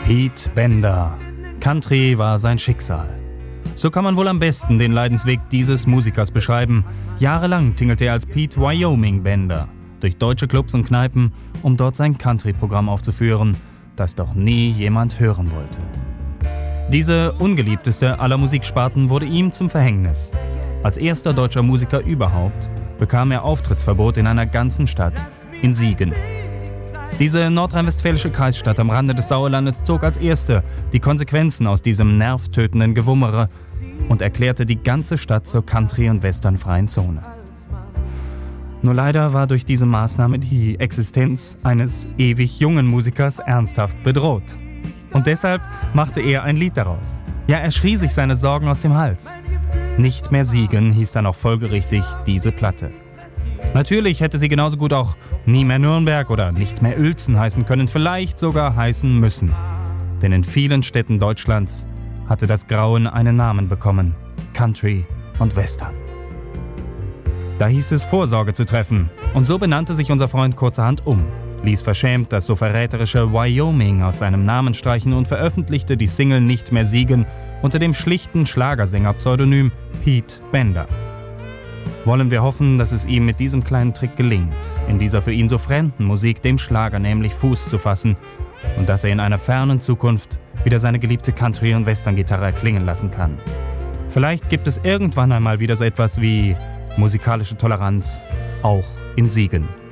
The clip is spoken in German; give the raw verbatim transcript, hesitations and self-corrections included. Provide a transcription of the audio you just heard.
Pete Bender. Country war sein Schicksal. So kann man wohl am besten den Leidensweg dieses Musikers beschreiben. Jahrelang tingelte er als Pete Wyoming Bender durch deutsche Clubs und Kneipen, um dort sein Country-Programm aufzuführen, das doch nie jemand hören wollte. Diese ungeliebteste aller Musiksparten wurde ihm zum Verhängnis. Als erster deutscher Musiker überhaupt bekam er Auftrittsverbot in einer ganzen Stadt, in Siegen. Diese nordrhein-westfälische Kreisstadt am Rande des Sauerlandes zog als erste die Konsequenzen aus diesem nervtötenden Gewummere und erklärte die ganze Stadt zur Country- und Westernfreien Zone. Nur leider war durch diese Maßnahme die Existenz eines ewig jungen Musikers ernsthaft bedroht. Und deshalb machte er ein Lied daraus. Ja, er schrie sich seine Sorgen aus dem Hals. Nicht mehr Siegen hieß dann auch folgerichtig diese Platte. Natürlich hätte sie genauso gut auch Nie mehr Nürnberg oder Nicht mehr Uelzen heißen können, vielleicht sogar heißen müssen. Denn in vielen Städten Deutschlands hatte das Grauen einen Namen bekommen: Country und Western. Da hieß es, Vorsorge zu treffen. Und so benannte sich unser Freund kurzerhand um, ließ verschämt das so verräterische Wyoming aus seinem Namen streichen und veröffentlichte die Single Nicht mehr Siegen unter dem schlichten Schlagersänger-Pseudonym Pete Bender. Wollen wir hoffen, dass es ihm mit diesem kleinen Trick gelingt, in dieser für ihn so fremden Musik, dem Schlager nämlich, Fuß zu fassen und dass er in einer fernen Zukunft wieder seine geliebte Country- und Western-Gitarre erklingen lassen kann. Vielleicht gibt es irgendwann einmal wieder so etwas wie musikalische Toleranz, auch in Siegen.